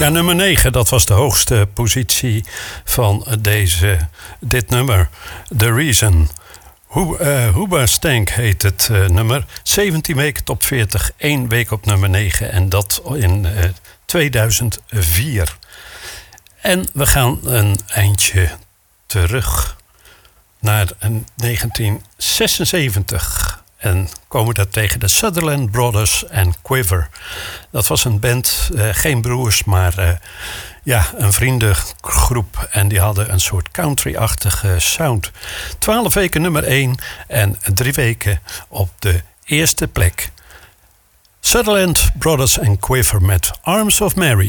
Ja, nummer 9, dat was de hoogste positie van dit nummer. The Reason. Hoobastank heet het nummer. 17 weken top 40, 1 week op nummer 9. En dat in 2004. En we gaan een eindje terug naar 1976. En komen daar tegen de Sutherland Brothers en Quiver. Dat was een band, geen broers, maar een vriendengroep. En die hadden een soort country-achtige sound. 12 weken nummer 1 en 3 weken op de eerste plek. Sutherland Brothers and Quiver met Arms of Mary.